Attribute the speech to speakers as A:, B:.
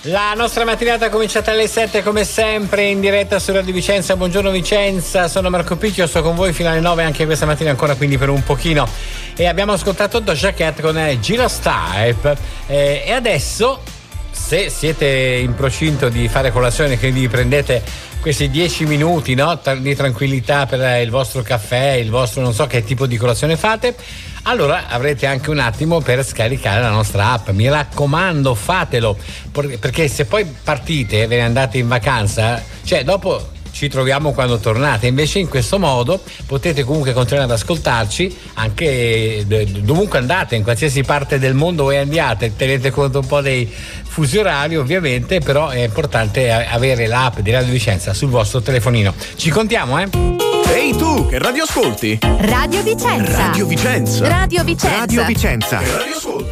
A: La nostra mattinata è cominciata alle 7 come sempre in diretta su Radio Vicenza. Buongiorno Vicenza, sono Marco Picchio, sto con voi fino alle 9 anche questa mattina ancora, quindi per un pochino. E abbiamo ascoltato Doja Cat con Gyrotype e adesso, se siete in procinto di fare colazione, che vi prendete questi 10 minuti, no, di tranquillità per il vostro caffè, il vostro, non so che tipo di colazione fate, allora avrete anche un attimo per scaricare la nostra app. Mi raccomando, fatelo, perché se poi partite e ve ne andate in vacanza, cioè dopo ci troviamo quando tornate. Invece in questo modo potete comunque continuare ad ascoltarci anche dovunque andate, in qualsiasi parte del mondo voi andiate. Tenete conto un po' dei fusi orari ovviamente, però è importante avere l'app di Radio Vicenza sul vostro telefonino. Ci contiamo,
B: Ehi tu, che radio ascolti?
C: Radio Vicenza.
B: Radio Vicenza.
C: Radio Vicenza.
B: Radio Vicenza.
C: Che
B: radio ascolti?